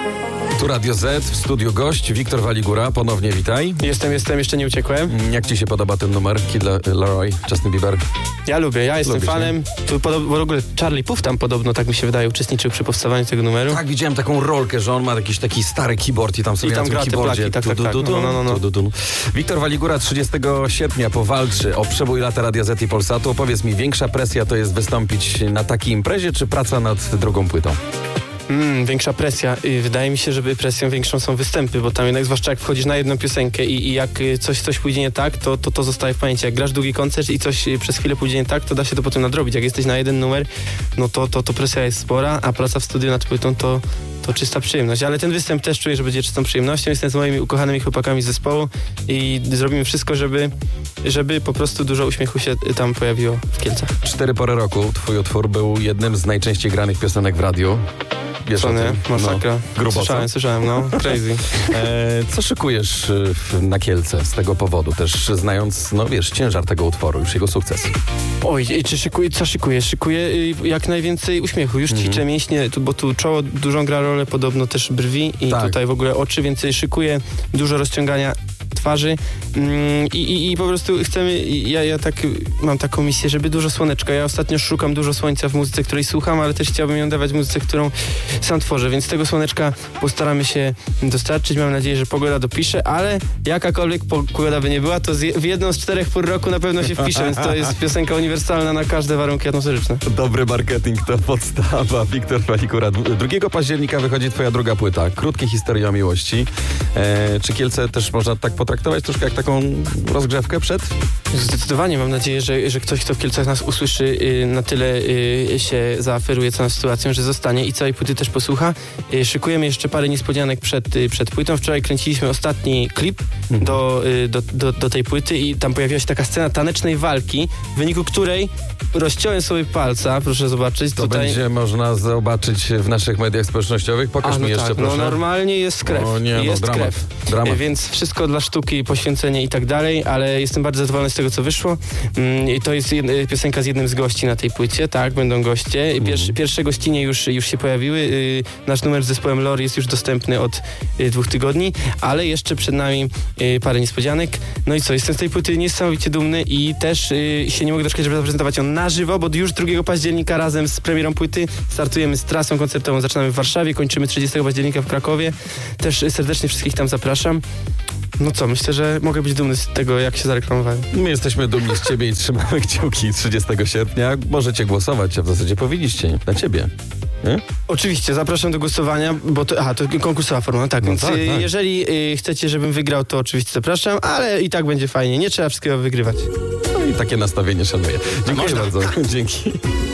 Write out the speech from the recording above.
Tu Radio Z, w studiu gość, Wiktor Waligura, ponownie witaj. Jestem, jeszcze nie uciekłem. Jak ci się podoba ten numer, Kid Laroi, Justin Bieber? Ja lubię, jestem Lubisz, fanem. Tu w ogóle Charlie Puth tam podobno, tak mi się wydaje, uczestniczył przy powstawaniu tego numeru. Tak, widziałem taką rolkę, że on ma jakiś taki stary keyboard i tam sobie tam na gra tym te keyboardzie. plaki, tak. No. Wiktor Waligura 30 sierpnia powalczy o przebój lata Radia Z i Polsatu. Opowiedz mi, większa presja to jest wystąpić na takiej imprezie, czy praca nad drugą płytą? Większa presja. Wydaje mi się, że presją większą są występy, bo tam jednak, zwłaszcza jak wchodzisz na jedną piosenkę i jak coś pójdzie nie tak, to zostaje w pamięci. Jak grasz długi koncert i coś przez chwilę pójdzie nie tak, to da się to potem nadrobić. Jak jesteś na jeden numer, no to presja jest spora, a praca w studiu nad płytą to czysta przyjemność. Ale ten występ też czuję, że będzie czystą przyjemnością. Jestem z moimi ukochanymi chłopakami z zespołu i zrobimy wszystko, żeby po prostu dużo uśmiechu się tam pojawiło w Kielcach. 4 pory roku twój utwór był jednym z najczęściej granych piosenek w radiu. Wiesz o tym? Masakra. Grubo. Słyszałem, crazy. Co szykujesz na Kielce z tego powodu? Też znając, ciężar tego utworu, już jego sukces. Oj, co szykuję? Szykuję jak najwięcej uśmiechu. Już ćwiczę mięśnie, bo tu czoło dużą gra rolę, podobno też brwi i tutaj w ogóle oczy, więc szykuję dużo rozciągania twarzy i po prostu chcemy, ja tak mam taką misję, żeby dużo słoneczka. Ja ostatnio szukam dużo słońca w muzyce, której słucham, ale też chciałbym ją dawać muzyce, którą sam tworzę, więc tego słoneczka postaramy się dostarczyć. Mam nadzieję, że pogoda dopisze, ale jakakolwiek pogoda by nie była, to w jedną z 4 pór roku na pewno się wpisze, więc to jest piosenka uniwersalna na każde warunki atmosferyczne. Dobry marketing to podstawa. Wiktor Waligura. 2 października wychodzi twoja druga płyta. Krótkie historie o miłości. Czy Kielce też można tak potraktować troszkę jak taką rozgrzewkę przed? Zdecydowanie. Mam nadzieję, że ktoś, kto w Kielcach nas usłyszy, na tyle się zaaferuje całą sytuacją, że zostanie i całej płyty też posłucha. Szykujemy jeszcze parę niespodzianek przed płytą. Wczoraj kręciliśmy ostatni klip do tej płyty i tam pojawiła się taka scena tanecznej walki, w wyniku której rozciąłem sobie palca, proszę zobaczyć. To tutaj będzie można zobaczyć w naszych mediach społecznościowych. Pokaż mi jeszcze, proszę. Normalnie jest krew. Jest krew. Dramat. Więc wszystko dla sztuki, poświęcenie i tak dalej, ale jestem bardzo zadowolony z tego, co wyszło. I to jest piosenka z jednym z gości na tej płycie. Tak, będą goście. Pierwsze gościnie już się pojawiły. Nasz numer z zespołem Lore jest już dostępny od 2 tygodni, ale jeszcze przed nami parę niespodzianek. No i co, jestem z tej płyty niesamowicie dumny i też się nie mogę doczekać, żeby zaprezentować ją na żywo, bo już 2 października razem z premierą płyty startujemy z trasą koncertową. Zaczynamy w Warszawie, kończymy 30 października w Krakowie. Też serdecznie wszystkich tam zapraszam. No co, myślę, że mogę być dumny z tego, jak się zareklamowałem. My jesteśmy dumni z ciebie i trzymamy kciuki 30 sierpnia. Możecie głosować, a w zasadzie powinniście na ciebie. Nie? Oczywiście, zapraszam do głosowania, bo to konkursowa forma, więc tak. Jeżeli chcecie, żebym wygrał, to oczywiście zapraszam, ale i tak będzie fajnie, nie trzeba wszystkiego wygrywać. No i takie nastawienie szanuję. Dziękuję bardzo. Dzięki.